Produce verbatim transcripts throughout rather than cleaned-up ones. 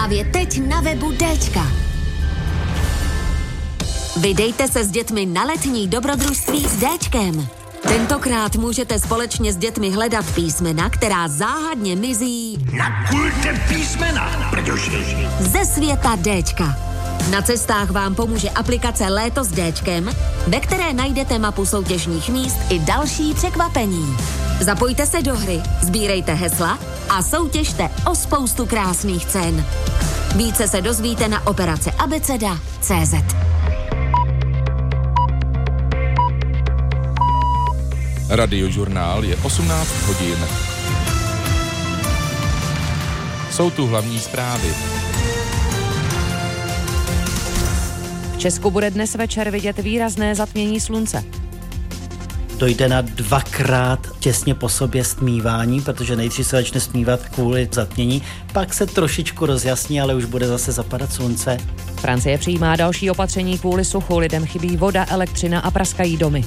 právě teď na webu Déčka. Vydejte se s dětmi na letní dobrodružství s Déčkem. Tentokrát můžete společně s dětmi hledat písmena, která záhadně mizí na kulte písmena, protože ze světa Déčka. Na cestách vám pomůže aplikace Léto s Déčkem, ve které najdete mapu soutěžních míst i další překvapení. Zapojte se do hry, sbírejte hesla a soutěžte o spoustu krásných cen. Více se dozvíte na operace abeceda tečka cé zet. Radiožurnál je osmnáct hodin. Jsou tu hlavní zprávy. V Česku bude dnes večer vidět výrazné zatmění slunce. Dojde na dvakrát těsně po sobě stmívání, protože nejdřív se začne stmívat kvůli zatmění, pak se trošičku rozjasní, ale už bude zase zapadat slunce. Francie přijímá další opatření kvůli suchu, lidem chybí voda, elektřina a praskají domy.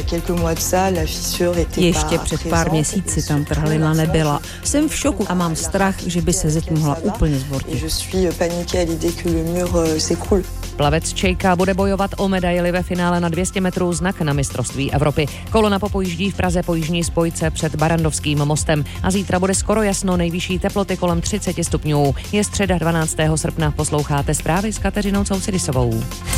Ještě před pár měsíci tam trhlina nebyla. Jsem v šoku a mám strach, že by se zeď mohla úplně zbortit. Plavec Čejka bude bojovat o medaili ve finále na dvě stě metrů znak na mistrovství Evropy. Kolona popojíždí v Praze po jižní spojce před Barandovským mostem a zítra bude skoro jasno, nejvyšší teploty kolem třicet stupňů. Je středa dvanáctého srpna, posloucháte zprávy s Kateřinou Coucidisovou.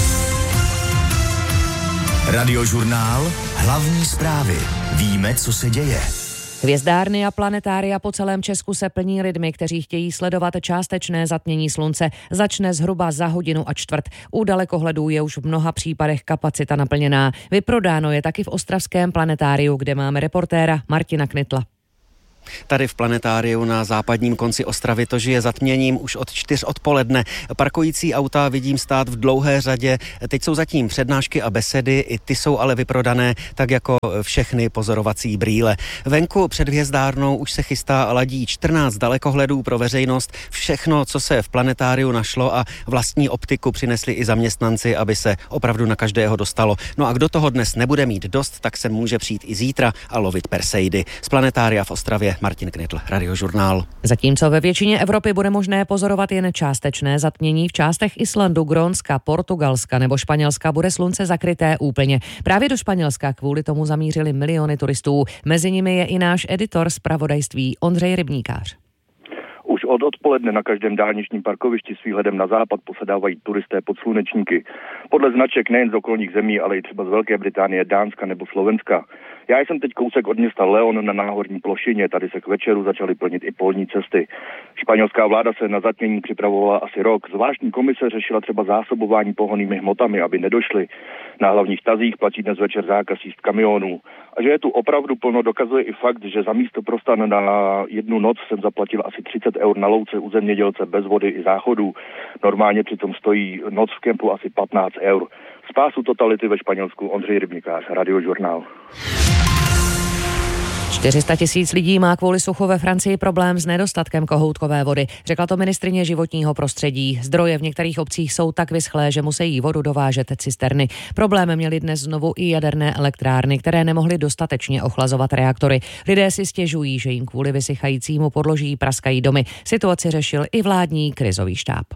Radiožurnál, hlavní zprávy. Víme, co se děje. Hvězdárny a planetária po celém Česku se plní lidmi, kteří chtějí sledovat částečné zatmění slunce. Začne zhruba za hodinu a čtvrt. U dalekohledů je už v mnoha případech kapacita naplněná. Vyprodáno je taky v ostravském planetáriu, kde máme reportéra Martina Knitla. Tady v planetáriu na západním konci Ostravy to žije zatměním už od čtyř odpoledne. Parkující auta vidím stát v dlouhé řadě. Teď jsou zatím přednášky a besedy, i ty jsou ale vyprodané, tak jako všechny pozorovací brýle. Venku před hvězdárnou už se chystá a ladí čtrnáct dalekohledů pro veřejnost. Všechno, co se v planetáriu našlo, a vlastní optiku přinesli i zaměstnanci, aby se opravdu na každého dostalo. No a kdo toho dnes nebude mít dost, tak se může přijít i zítra a lovit perseidy. Z planetária v Ostravě Martin Knitl, Radiožurnál. Zatímco ve většině Evropy bude možné pozorovat jen částečné zatmění, v částech Islandu, Grónska, Portugalska nebo Španělska bude slunce zakryté úplně. Právě do Španělska kvůli tomu zamířili miliony turistů. Mezi nimi je i náš editor zpravodajství Ondřej Rybníkář. Už od odpoledne na každém dálničním parkovišti s výhledem na západ posedávají turisté pod slunečníky. Podle značek nejen z okolních zemí, ale i třeba z Velké Británie, Dánska nebo Slovenska. Já jsem teď kousek od města León na náhorní plošině, tady se k večeru začaly plnit i polní cesty. Španělská vláda se na zatmění připravovala asi rok. Zvláštní komise řešila třeba zásobování pohonnými hmotami, aby nedošly. Na hlavních tazích platí dnes večer zákaz jízd kamionů. A že je tu opravdu plno, dokazuje i fakt, že za místo pro stan na jednu noc jsem zaplatil asi třicet eur na louce u zemědělce bez vody i záchodů. Normálně přitom stojí noc v kempu asi patnáct eur. Spásu totality ve Španělsku, Ondřej Rybníkář, Radiožurnál. čtyři sta tisíc lidí má kvůli suchu ve Francii problém s nedostatkem kohoutkové vody. Řekla to ministryně životního prostředí. Zdroje v některých obcích jsou tak vyschlé, že musí vodu dovážet cisterny. Problém měly dnes znovu i jaderné elektrárny, které nemohly dostatečně ochlazovat reaktory. Lidé si stěžují, že jim kvůli vysychajícímu podloží praskají domy. Situaci řešil i vládní krizový štáb.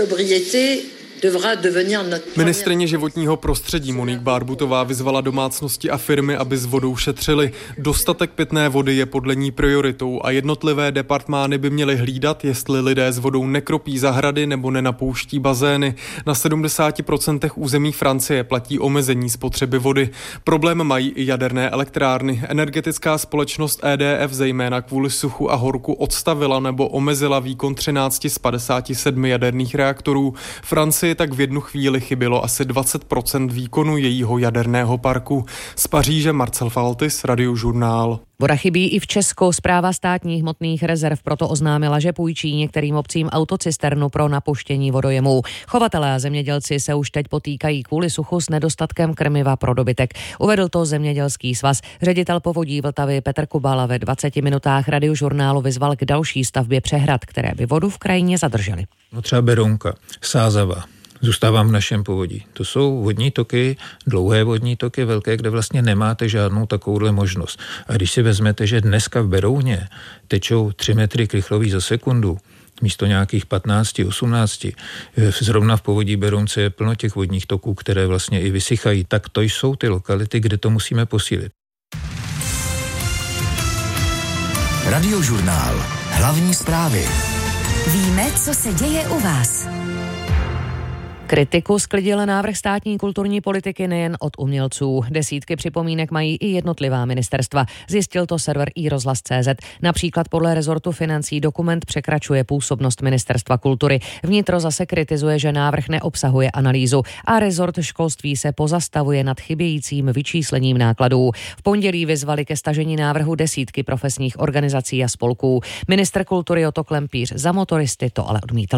Ministryně životního prostředí Monique Barbutová vyzvala domácnosti a firmy, aby s vodou šetřili. Dostatek pitné vody je podle ní prioritou a jednotlivé departmány by měly hlídat, jestli lidé s vodou nekropí zahrady nebo nenapouští bazény. Na sedmdesát procent území Francie platí omezení spotřeby vody. Problém mají i jaderné elektrárny. Energetická společnost E D F zejména kvůli suchu a horku odstavila nebo omezila výkon třináct z padesáti sedmi jaderných reaktorů. Francii tak v jednu chvíli chybělo asi dvacet procent výkonu jejího jaderného parku. Z Paříže Marcel Faltis, Radiožurnál. Voda chybí i v Česku. Správa státních hmotných rezerv proto oznámila, že půjčí některým obcím autocisternu pro napuštění vodojemů. Chovatelé a zemědělci se už teď potýkají kvůli suchu s nedostatkem krmiva pro dobytek. Uvedl to Zemědělský svaz. Ředitel Povodí Vltavy Petr Kubala ve dvaceti minutách Radiožurnálu vyzval k další stavbě přehrad, které by vodu v krajině zadržely. No třeba Berounka, Sázava. Zůstávám v našem povodí. To jsou vodní toky, dlouhé vodní toky, velké, kde vlastně nemáte žádnou takovouhle možnost. A když si vezmete, že dneska v Berouně tečou tři metry krychlový za sekundu, místo nějakých patnáct osmnáct. Zrovna v povodí Berounce je plno těch vodních toků, které vlastně i vysychají. Tak to jsou ty lokality, kde to musíme posílit. Radiožurnál. Hlavní zprávy. Víme, co se děje u vás. Kritiku sklidil návrh státní kulturní politiky nejen od umělců. Desítky připomínek mají i jednotlivá ministerstva. Zjistil to server i rozhlas tečka cé zet. Například podle rezortu financí dokument překračuje působnost ministerstva kultury. Vnitro zase kritizuje, že návrh neobsahuje analýzu a rezort školství se pozastavuje nad chybějícím vyčíslením nákladů. V pondělí vyzvali ke stažení návrhu desítky profesních organizací a spolků. Ministr kultury Otto Klempíř za motoristy to ale odmítl.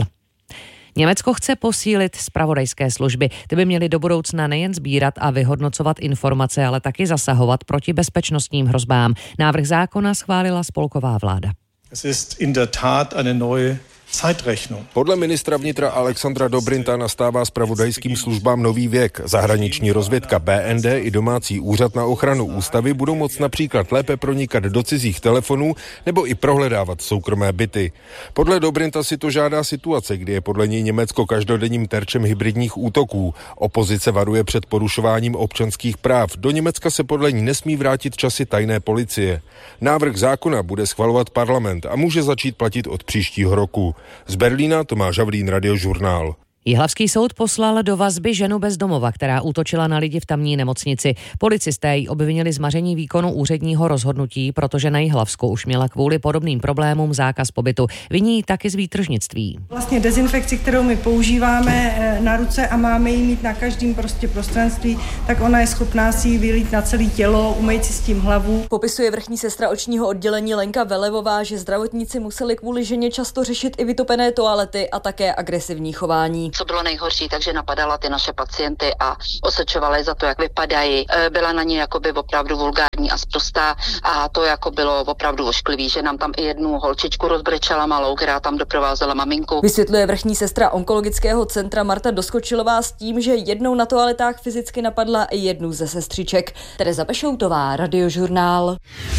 Německo chce posílit zpravodajské služby. Ty by měly do budoucna nejen sbírat a vyhodnocovat informace, ale taky zasahovat proti bezpečnostním hrozbám. Návrh zákona schválila spolková vláda. Es ist in der Tat eine neue Zeitrechnung. Podle ministra vnitra Alexandra Dobrinta nastává zpravodajským službám nový věk. Zahraniční rozvědka bé en dé i domácí úřad na ochranu ústavy budou moct například lépe pronikat do cizích telefonů nebo i prohledávat soukromé byty. Podle Dobrinta si to žádá situace, kdy je podle něj Německo každodenním terčem hybridních útoků. Opozice varuje před porušováním občanských práv. Do Německa se podle ní nesmí vrátit časy tajné policie. Návrh zákona bude schvalovat parlament a může začít platit od příštího roku. Z Berlína Tomáš Havlín, Radiožurnál. Jihlavský soud poslal do vazby ženu bez domova, která útočila na lidi v tamní nemocnici. Policisté ji obvinili z maření výkonu úředního rozhodnutí, protože na Jihlavsku už měla kvůli podobným problémům zákaz pobytu. Viní taky z výtržnictví. Vlastně dezinfekci, kterou my používáme na ruce a máme ji mít na každém prostě prostranství, tak ona je schopná si ji vylít na celé tělo, umýt si s tím hlavu. Popisuje vrchní sestra očního oddělení Lenka Velevová, že zdravotníci museli kvůli ženě často řešit i vytopené toalety a také agresivní chování. Co bylo nejhorší, takže napadala ty naše pacienty a osočovala je za to, jak vypadají. Byla na ně jakoby opravdu vulgární a sprostá a to jako bylo opravdu ošklivý, že nám tam i jednu holčičku rozbrečela malou, která tam doprovázela maminku. Vysvětluje vrchní sestra onkologického centra Marta Doskočilová s tím, že jednou na toaletách fyzicky napadla i jednu ze sestřiček. Tereza Pešoutová, Radiožurnál.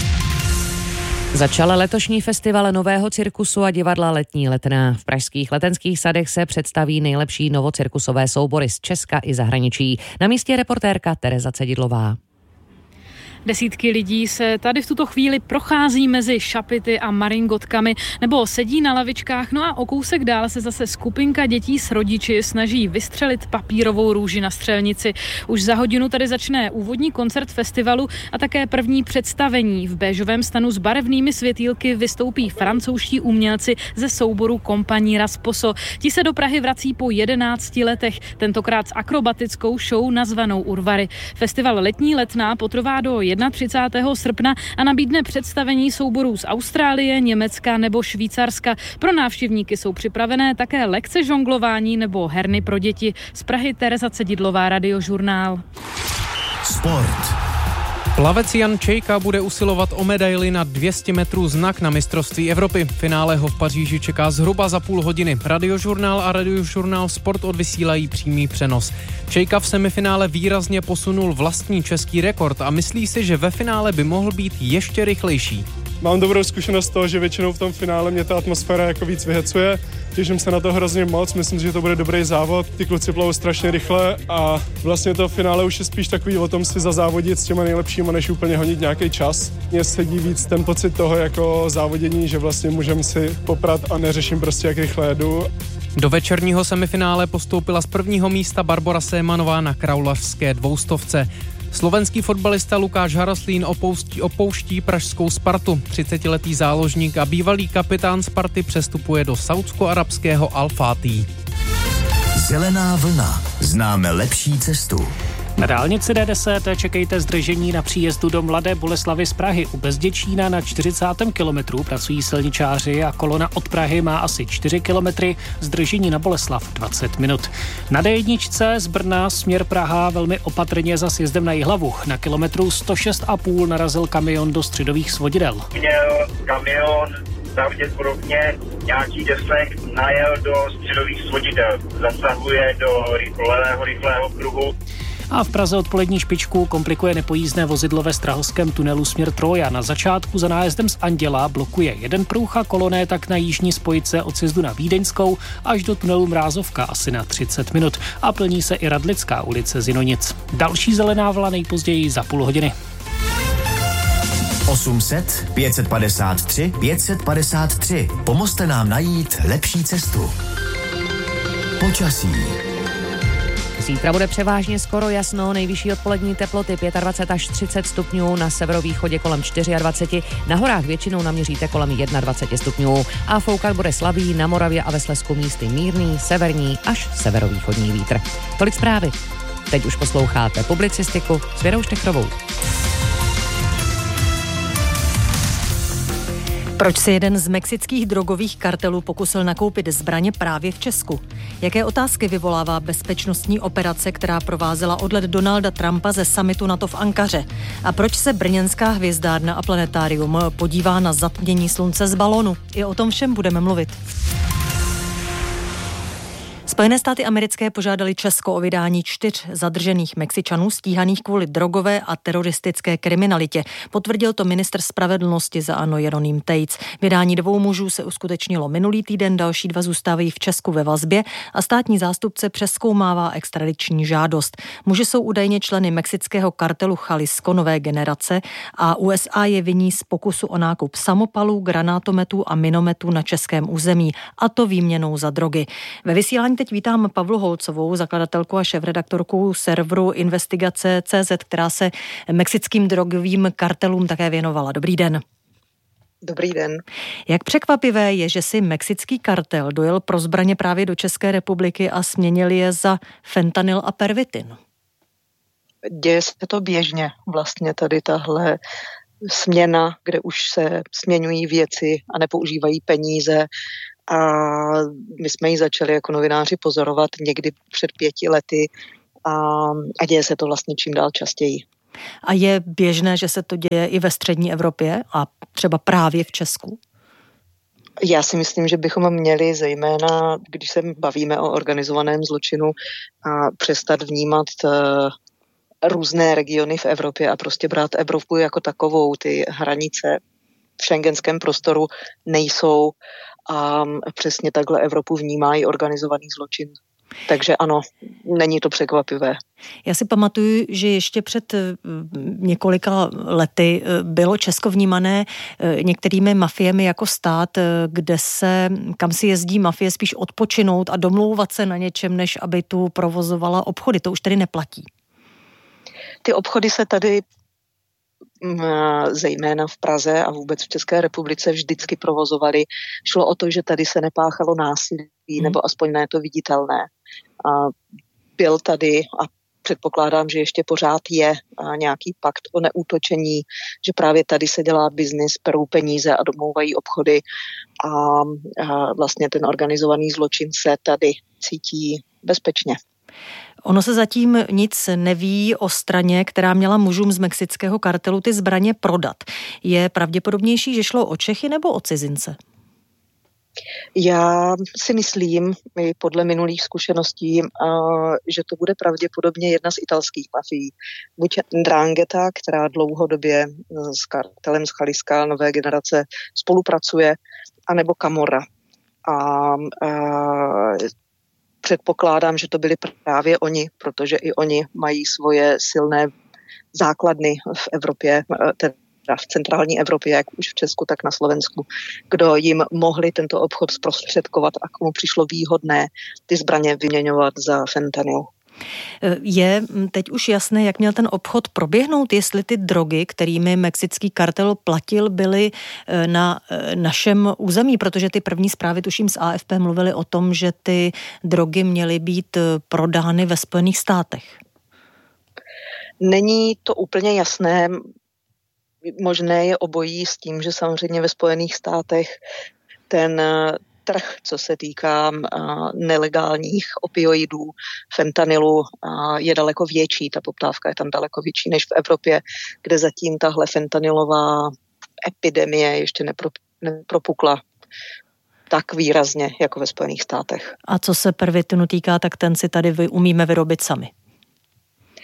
Začal letošní festival nového cirkusu a divadla Letní letná. V pražských Letenských sadech se představí nejlepší novocirkusové soubory z Česka i zahraničí. Na místě reportérka Tereza Cedidlová. Desítky lidí se tady v tuto chvíli prochází mezi šapity a maringotkami nebo sedí na lavičkách, no a o kousek dál se zase skupinka dětí s rodiči snaží vystřelit papírovou růži na střelnici. Už za hodinu tady začne úvodní koncert festivalu a také první představení. V béžovém stanu s barevnými světýlky vystoupí francouzští umělci ze souboru Kompanii Rasposo. Ti se do Prahy vrací po jedenácti letech, tentokrát s akrobatickou show nazvanou Urvary. Festival Letní letná potrvá do třicátého prvního srpna a nabídne představení souborů z Austrálie, Německa nebo Švýcarska. Pro návštěvníky jsou připravené také lekce žonglování nebo herny pro děti. Z Prahy Tereza Cedidlová, Radiožurnál. Sport. Plavec Jan Čejka bude usilovat o medaili na dvě stě metrů znak na mistrovství Evropy. Finále ho v Paříži čeká zhruba za půl hodiny. Radiožurnál a Radiožurnál Sport odvysílají přímý přenos. Čejka v semifinále výrazně posunul vlastní český rekord a myslí si, že ve finále by mohl být ještě rychlejší. Mám dobrou zkušenost z toho, že většinou v tom finále mě ta atmosféra jako víc vyhecuje. Těším se na to hrozně moc, myslím, že to bude dobrý závod. Ty kluci plavou strašně rychle a vlastně to finále už je spíš takový o tom si zazávodit s těma nejlepšíma, než úplně honit nějaký čas. Mně sedí víc ten pocit toho jako závodění, že vlastně můžeme si poprat a neřeším prostě, jak rychle jedu. Do večerního semifinále postoupila z prvního místa Barbora Sémanová na kraulařské dvoustovce. Slovenský fotbalista Lukáš Haraslín opouští, opouští pražskou Spartu. třicetiletý záložník a bývalý kapitán Sparty přestupuje do saúdsko-arabského Al-Fatí. Zelená vlna. Známe lepší cestu. Na dálnici D deset čekejte zdržení na příjezdu do Mladé Boleslavi z Prahy. U Bezděčína na čtyřicátém kilometru pracují silničáři a kolona od Prahy má asi čtyři kilometry, zdržení na Boleslav dvacet minut. Na D jedna z Brna směr Praha velmi opatrně za sjezdem na Jihlavu. Na kilometru sto šest a půl narazil kamion do středových svodidel. Měl kamion pravděpodobně nějaký defekt, najel do středových svodidel. Zasahuje do rychlého, rychlého pruhu. A v Praze odpolední špičku komplikuje nepojízdné vozidlo ve Strahovském tunelu směr Troja. Na začátku za nájezdem z Anděla blokuje jeden pruh a koloné tak na jižní spojce od sjezdu na Vídeňskou až do tunelu Mrázovka asi na třicet minut. A plní se i Radlická ulice z Jinonic. Další zelená vlna nejpozději za půl hodiny. osm set, pět set padesát tři, pět set padesát tři. Pomozte nám najít lepší cestu. Počasí. Zítra bude převážně skoro jasno, nejvyšší odpolední teploty dvacet pět až třicet stupňů, na severovýchodě kolem dvacet čtyři, na horách většinou naměříte kolem dvacet jedna stupňů a foukat bude slabý, na Moravě a ve Slezsku místy mírný, severní až severovýchodní vítr. Tolik zprávy. Teď už posloucháte publicistiku s Věrou Štechrovou. Proč se jeden z mexických drogových kartelů pokusil nakoupit zbraně právě v Česku? Jaké otázky vyvolává bezpečnostní operace, která provázela odlet Donalda Trumpa ze summitu NATO v Ankaře? A proč se brněnská hvězdárna a planetárium podívá na zatmění slunce z balonu? I o tom všem budeme mluvit. Spojené státy americké požádali Česko o vydání čtyř zadržených Mexičanů stíhaných kvůli drogové a teroristické kriminalitě. Potvrdil to ministr spravedlnosti za ANO Jeroným Tejc. Vydání dvou mužů se uskutečnilo minulý týden, další dva zůstávají v Česku ve vazbě a státní zástupce přezkoumává extradiční žádost. Muži jsou údajně členy mexického kartelu Jalisco nové generace a U S A je viní z pokusu o nákup samopalů, granátometů a minometů na českém území, a to výměnou za drogy. Ve vysílání teď vítám Pavlu Holcovou, zakladatelku a šéfredaktorku serveru Investigace tečka cé zet, která se mexickým drogovým kartelům také věnovala. Dobrý den. Dobrý den. Jak překvapivé je, že si mexický kartel dojel pro zbraně právě do České republiky a směnil je za fentanyl a pervitin? Děje se to běžně, vlastně tady tahle směna, kde už se směňují věci a nepoužívají peníze. A my jsme ji začali jako novináři pozorovat někdy před pěti lety a, a děje se to vlastně čím dál častěji. A je běžné, že se to děje i ve střední Evropě a třeba právě v Česku? Já si myslím, že bychom měli zejména, když se bavíme o organizovaném zločinu, a přestat vnímat uh, různé regiony v Evropě a prostě brát Evropu jako takovou. Ty hranice v schengenském prostoru nejsou a přesně takhle Evropu vnímá i organizovaný zločin. Takže ano, není to překvapivé. Já si pamatuju, že ještě před několika lety bylo Česko vnímané některými mafiemi jako stát, kde se, kam si jezdí mafie spíš odpočinout a domlouvat se na něčem, než aby tu provozovala obchody. To už tedy neplatí. Ty obchody se tady zejména v Praze a vůbec v České republice vždycky provozovali. Šlo o to, že tady se nepáchalo násilí, hmm. nebo aspoň ne to viditelné. A byl tady a předpokládám, že ještě pořád je nějaký pakt o neútočení, že právě tady se dělá biznis, perou peníze a domlouvají obchody a, a vlastně ten organizovaný zločin se tady cítí bezpečně. Ono se zatím nic neví o straně, která měla mužům z mexického kartelu ty zbraně prodat. Je pravděpodobnější, že šlo o Čechy nebo o cizince? Já si myslím, i podle minulých zkušeností, že to bude pravděpodobně jedna z italských mafií. Buď Ndrangheta, která dlouhodobě s kartelem z Jalisca nové generace spolupracuje, anebo Camorra. A, a předpokládám, že to byli právě oni, protože i oni mají svoje silné základny v Evropě, teda v centrální Evropě, jak už v Česku, tak na Slovensku, kdo jim mohli tento obchod zprostředkovat a komu přišlo výhodné ty zbraně vyměňovat za fentanyl. Je teď už jasné, jak měl ten obchod proběhnout, jestli ty drogy, kterými mexický kartel platil, byly na našem území, protože ty první zprávy, tuším z A F P, mluvily o tom, že ty drogy měly být prodány ve Spojených státech. Není to úplně jasné, možné je obojí s tím, že samozřejmě ve Spojených státech ten trh, co se týká uh, nelegálních opioidů, fentanylu, uh, je daleko větší. Ta poptávka je tam daleko větší než v Evropě, kde zatím tahle fentanylová epidemie ještě nepro, nepropukla tak výrazně jako ve Spojených státech. A co se pervitinu týká, tak ten si tady vy umíme vyrobit sami.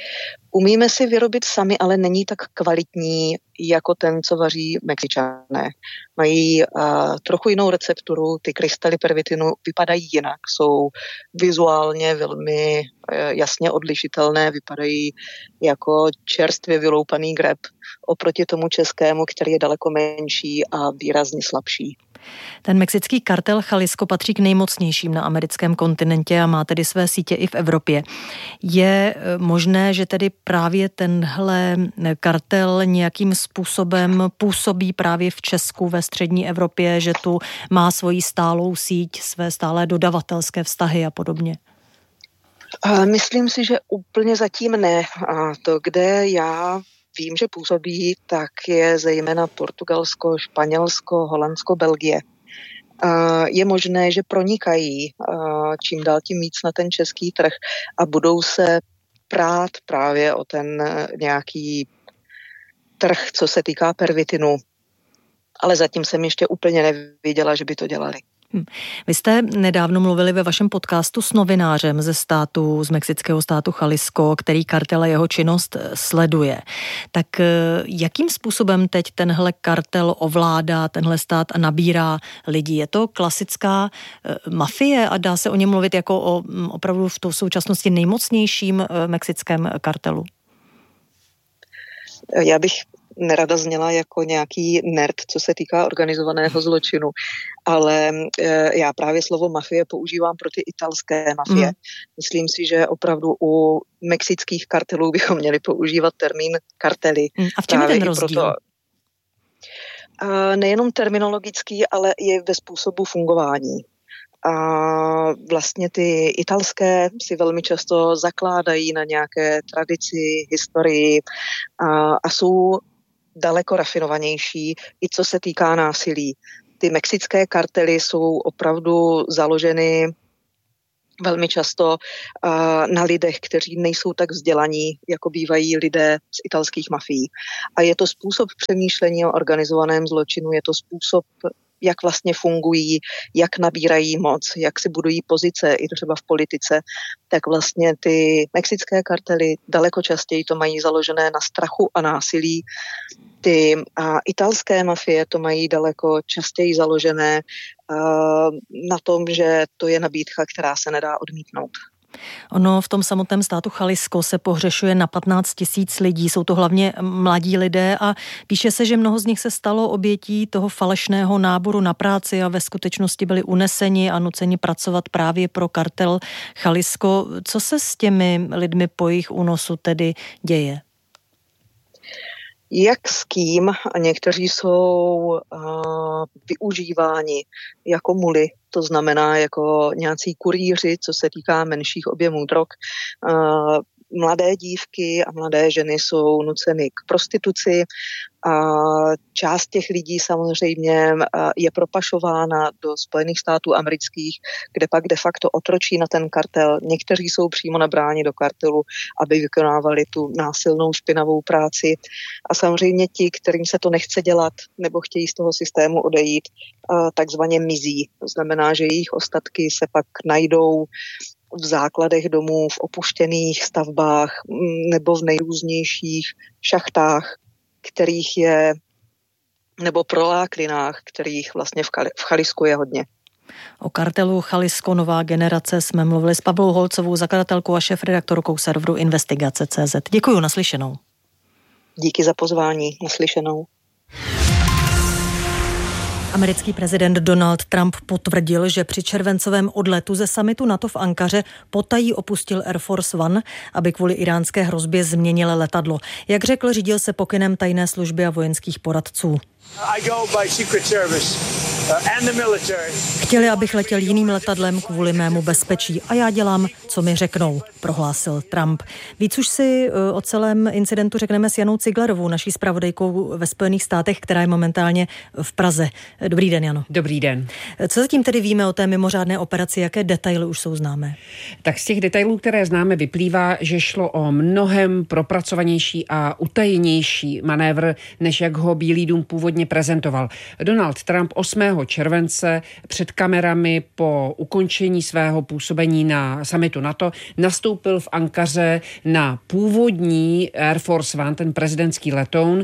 Umíme si vyrobit sami, ale není tak kvalitní jako ten, co vaří Mexičané. Mají uh, trochu jinou recepturu, ty krystaly pervitinu vypadají jinak, jsou vizuálně velmi uh, jasně odlišitelné, vypadají jako čerstvě vyloupaný greb oproti tomu českému, který je daleko menší a výrazně slabší. Ten mexický kartel Jalisco patří k nejmocnějším na americkém kontinentě a má tedy své sítě i v Evropě. Je možné, že tedy právě tenhle kartel nějakým způsobem působí právě v Česku, ve střední Evropě, že tu má svoji stálou síť, své stálé dodavatelské vztahy a podobně? Myslím si, že úplně zatím ne. A to, kde já vím, že působí, tak je zejména Portugalsko, Španělsko, Holandsko, Belgie. Je možné, že pronikají čím dál tím víc na ten český trh a budou se prát právě o ten nějaký trh, co se týká pervitinu. Ale zatím jsem ještě úplně neviděla, že by to dělali. Vy jste nedávno mluvili ve vašem podcastu s novinářem ze státu, z mexického státu Jalisco, který kartel a jeho činnost sleduje. Tak jakým způsobem teď tenhle kartel ovládá tenhle stát a nabírá lidi? Je to klasická mafie a dá se o něm mluvit jako o opravdu v tou současnosti nejmocnějším mexickém kartelu? Já bych nerada zněla jako nějaký nerd, co se týká organizovaného zločinu, ale e, já právě slovo mafie používám pro ty italské mafie. Mm. Myslím si, že opravdu u mexických kartelů bychom měli používat termín kartely. Mm. A v čem je ten rozdíl? Proto, e, nejenom terminologický, ale i ve způsobu fungování. A vlastně ty italské si velmi často zakládají na nějaké tradici, historii a, a jsou daleko rafinovanější, i co se týká násilí. Ty mexické kartely jsou opravdu založeny velmi často uh, na lidech, kteří nejsou tak vzdělaní, jako bývají lidé z italských mafií. A je to způsob přemýšlení o organizovaném zločinu, je to způsob, jak vlastně fungují, jak nabírají moc, jak si budují pozice i třeba v politice, tak vlastně ty mexické kartely daleko častěji to mají založené na strachu a násilí. Ty a, italské mafie to mají daleko častěji založené a, na tom, že to je nabídka, která se nedá odmítnout. Ono v tom samotném státu Jalisco se pohřešuje na patnáct tisíc lidí, jsou to hlavně mladí lidé a píše se, že mnoho z nich se stalo obětí toho falešného náboru na práci a ve skutečnosti byli uneseni a nuceni pracovat právě pro kartel Jalisco. Co se s těmi lidmi po jejich únosu tedy děje? Jak s kým? Někteří jsou uh, využíváni jako muly, to znamená jako nějací kurýři, co se týká menších objemů drog. Uh, mladé dívky a mladé ženy jsou nuceny k prostituci a část těch lidí samozřejmě je propašována do Spojených států amerických, kde pak de facto otročí na ten kartel. Někteří jsou přímo nabráni do kartelu, aby vykonávali tu násilnou špinavou práci. A samozřejmě ti, kterým se to nechce dělat nebo chtějí z toho systému odejít, takzvaně mizí. To znamená, že jejich ostatky se pak najdou v základech domů, v opuštěných stavbách nebo v nejrůznějších šachtách, kterých je, nebo proláklinách, kterých vlastně v, Kali, v Jalisku je hodně. O kartelu Jalisco Nová generace jsme mluvili s Pavlou Holcovou, zakladatelkou a šéfredaktorkou serveru Investigace tečka cé zet. Děkuju, naslyšenou. Díky za pozvání, naslyšenou. Americký prezident Donald Trump potvrdil, že při červencovém odletu ze summitu NATO v Ankaře potají opustil Air Force One, aby kvůli iránské hrozbě změnil letadlo. Jak řekl, řídil se pokynem tajné služby a vojenských poradců. Chtěli, abych letěl jiným letadlem kvůli mému bezpečí a já dělám, co mi řeknou, prohlásil Trump. Víc už si o celém incidentu řekneme s Janou Ciglerovou, naší zpravodajkou ve Spojených státech, která je momentálně v Praze. Dobrý den, Jano. Dobrý den. Co zatím tedy víme o té mimořádné operaci, jaké detaily už jsou známé? Tak z těch detailů, které známe, vyplývá, že šlo o mnohem propracovanější a utajenější manévr, než jak ho Bílý dům původně prezentoval. Donald Trump osmého sedmého července před kamerami po ukončení svého působení na summitu NATO nastoupil v Ankaře na původní Air Force One, ten prezidentský letoun.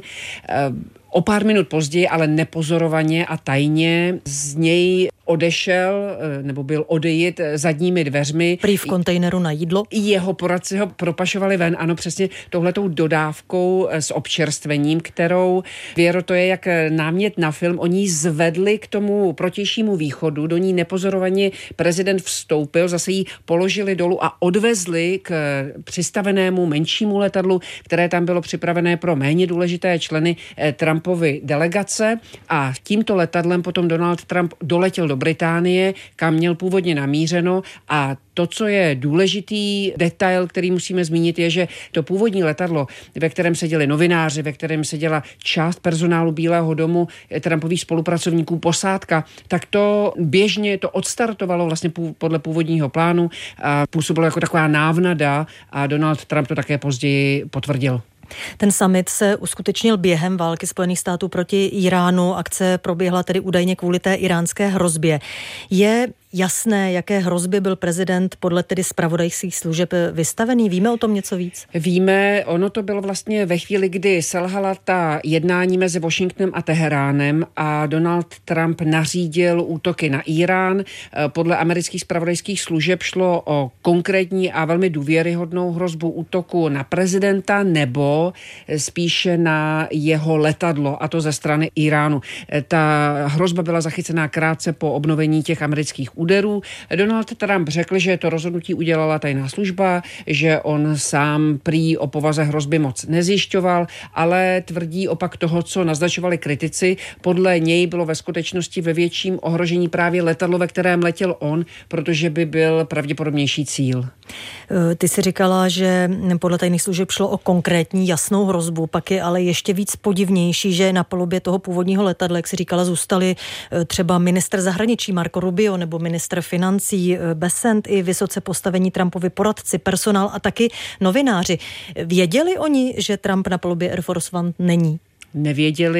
O pár minut později, ale nepozorovaně a tajně z něj odešel, nebo byl odejít zadními dveřmi. Prý v kontejneru na jídlo. Jeho poradci ho propašovali ven, ano, přesně touhletou dodávkou s občerstvením, kterou, Věro, to je jak námět na film, oni zvedli k tomu protějšímu východu, do ní nepozorovaně prezident vstoupil, zase ji položili dolů a odvezli k přistavenému menšímu letadlu, které tam bylo připravené pro méně důležité členy Trumpovy delegace, a tímto letadlem potom Donald Trump doletěl do Británie, kam měl původně namířeno, a to, co je důležitý detail, který musíme zmínit, je, že to původní letadlo, ve kterém seděli novináři, ve kterém seděla část personálu Bílého domu, Trumpových spolupracovníků, posádka, tak to běžně to odstartovalo vlastně podle původního plánu a působilo jako taková návnada, a Donald Trump to také později potvrdil. Ten summit se uskutečnil během války Spojených států proti Iránu. Akce proběhla tedy údajně kvůli té iránské hrozbě. Je jasné, jaké hrozby byl prezident podle tedy zpravodajských služeb vystavený? Víme o tom něco víc? Víme, ono to bylo vlastně ve chvíli, kdy selhala ta jednání mezi Washingtonem a Teheránem a Donald Trump nařídil útoky na Irán. Podle amerických zpravodajských služeb šlo o konkrétní a velmi důvěryhodnou hrozbu útoku na prezidenta nebo spíše na jeho letadlo, a to ze strany Iránu. Ta hrozba byla zachycená krátce po obnovení těch amerických úderů. Donald Trump řekl, že to rozhodnutí udělala tajná služba, že on sám prý o povaze hrozby moc nezjišťoval, ale tvrdí opak toho, co naznačovali kritici. Podle něj bylo ve skutečnosti ve větším ohrožení právě letadlo, ve kterém letěl on, protože by byl pravděpodobnější cíl. Ty si říkala, že podle tajných služeb šlo o konkrétní jasnou hrozbu, pak je ale ještě víc podivnější, že na palubě toho původního letadla, jak si říkala, zůstali třeba ministr zahraničí Marco Rubio nebo ministr financí Bessent i vysoce postavení Trumpovi poradci, personál a taky novináři. Věděli oni, že Trump na palubě Air Force One není? Nevěděli.